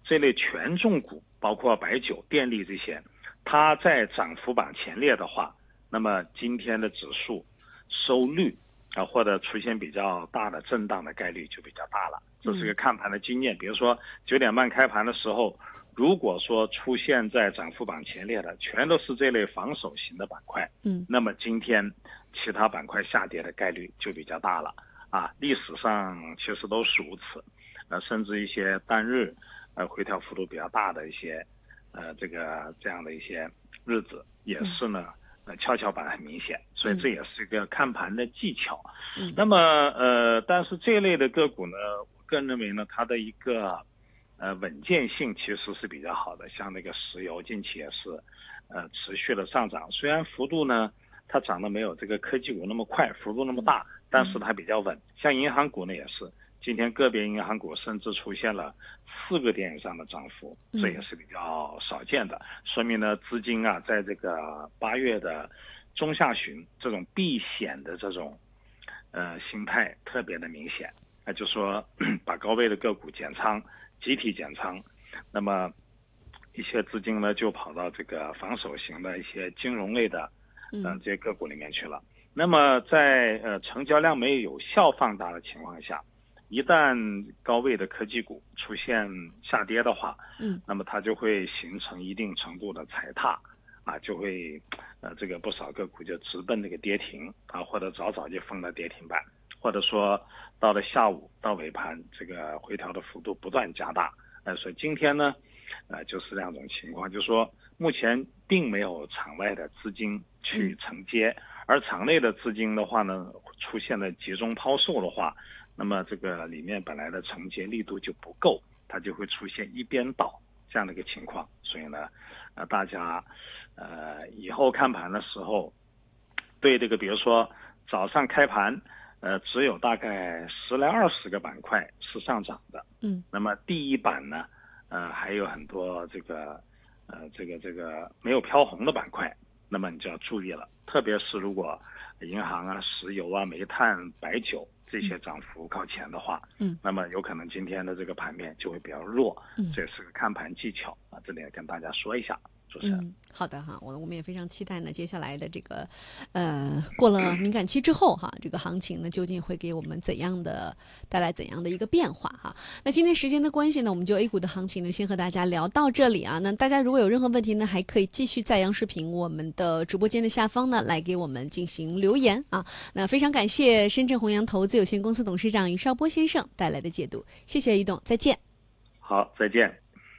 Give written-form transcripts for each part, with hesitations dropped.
这类权重股，包括白酒、电力这些，它在涨幅榜前列的话，那么今天的指数收率或者出现比较大的震荡的概率就比较大了。这是个看盘的经验。比如说9点半开盘的时候，如果说出现在涨幅榜前列的全都是这类防守型的板块，那么今天其他板块下跌的概率就比较大了啊。历史上其实都是如此，甚至一些单日回调幅度比较大的一些这样的一些日子也是呢。跷跷板很明显，所以这也是一个看盘的技巧。那么但是这类的个股呢，我个人认为呢，它的一个稳健性其实是比较好的。像那个石油近期也是持续的上涨，虽然幅度呢它涨得没有这个科技股那么快，幅度那么大，但是它比较稳。像银行股呢也是，今天个别银行股甚至出现了4个点以上的涨幅，这也是比较少见的，说明呢资金啊在这个8月的中下旬这种避险的这种心态特别的明显，就说把高位的个股减仓，集体减仓，那么一些资金呢就跑到这个防守型的一些金融类的这些个股里面去了。那么在成交量没有效放大的情况下，一旦高位的科技股出现下跌的话，那么它就会形成一定程度的踩踏啊，就会这个不少个股就直奔这个跌停啊，或者早就封了跌停板，或者说到了下午到尾盘这个回调的幅度不断加大。所以今天呢就是这样一种情况，就是说目前并没有场外的资金去承接，而场内的资金的话呢出现了集中抛售的话，那么这个里面本来的承接力度就不够，它就会出现一边倒这样的一个情况。所以呢大家以后看盘的时候，对这个比如说早上开盘只有大概10来20个板块是上涨的，那么第一板呢还有很多这个没有飘红的板块，那么你就要注意了，特别是如果银行啊、石油啊、煤炭、白酒这些涨幅靠前的话，那么有可能今天的这个盘面就会比较弱，这也是个看盘技巧啊，这里也跟大家说一下。主持人， 好的哈，我们也非常期待呢，接下来的这个过了敏感期之后哈，这个行情呢究竟会给我们带来怎样的一个变化哈？那今天时间的关系呢，我们就 A 股的行情呢先和大家聊到这里啊。那大家如果有任何问题呢，还可以继续在央视频我们的直播间的下方呢来给我们进行留言啊。那非常感谢深圳弘阳投资有限公司董事长于绍波先生带来的解读，谢谢于董，再见。 好，再见。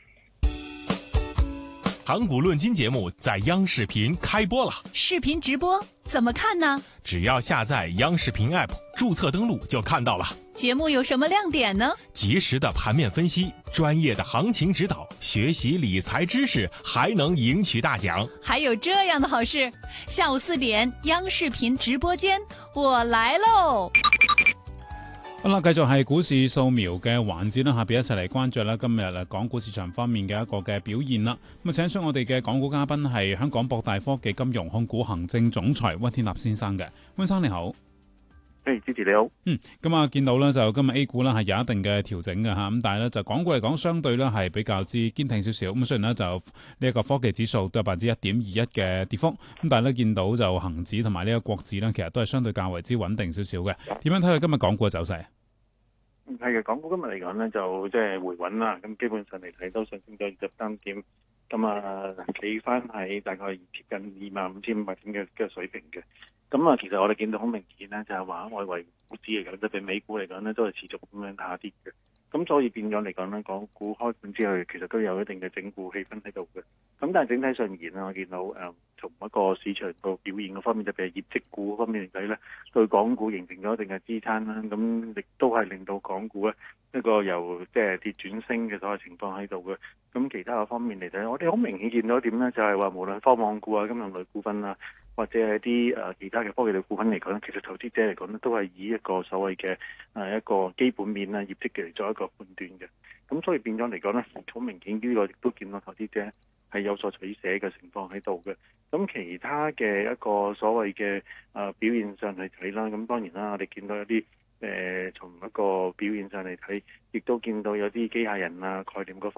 盘古论金节目在央视频开播了， 视频直播怎么看呢？ 只要下载央视频 App， 注册登录就看到了。 节目有什么亮点呢？ 及时的盘面分析，专业的行情指导，学习理财知识，还能赢取大奖。 还有这样的好事，下午4點央視頻直播間，我來嘍！ 好啦，繼續係股市掃描嘅環節啦，下邊一齊嚟關注啦今日港股市場方面嘅一個嘅表現啦。咁請出我哋嘅港股嘉賓係香港博大科技金融控股行政總裁溫天納先生嘅。溫生你好。 支持你好。 咁啊，見到咧就今日 A 股咧係有一定嘅調整嘅嚇，咁但係咧就港股嚟講相對咧係比較之堅挺少少。咁雖然咧就呢一個科技指數都有1.21%嘅跌幅，咁但係咧見到就恒指同埋呢個國指咧，其實都係相對較為之穩定少少嘅。點樣睇到今日港股嘅走勢？ 係嘅，港股今日嚟講咧就即係回穩啦，咁基本上嚟睇都上升咗23點，咁啊企翻喺大概貼近25,500點嘅水平嘅。咁啊，其實我哋見到好明顯咧，就係話外圍股指嚟講，特別美股嚟講咧，都係持續咁樣下跌嘅。咁所以變咗嚟講咧，港股開盤之後，其實都有一定嘅整固氣氛喺度嘅。咁但係整體上而言啊，我見到從一個市場個表現嘅方面，特別係業績股方面嚟睇咧，對港股形成咗一定嘅支撐啦。咁亦都係令到港股咧一個由即係跌轉升嘅所謂情況喺度嘅。咁其他嘅方面嚟睇，我哋好明顯見到一點咧，就係話無論科網股啊、金融類股份啊，或者係啲其他嘅科技類股份嚟講咧，其實投資者嚟講咧都係以一個所謂嘅一個基本面啊、業績嘅嚟做一個判斷嘅。咁所以變咗嚟講咧，好明顯呢個亦都見到投資者係有所取捨嘅情況喺度嘅。咁其他嘅一個所謂嘅表現上嚟睇啦，咁當然啦，我哋見到有啲從一個表現上嚟睇，亦都見到有啲機械人啊概念嗰方